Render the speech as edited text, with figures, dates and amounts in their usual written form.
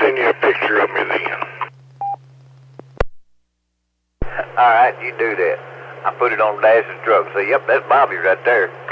send you a picture of me then. All right, you do that. I put it on the dash of the truck. Say, yep, that's Bobby right there.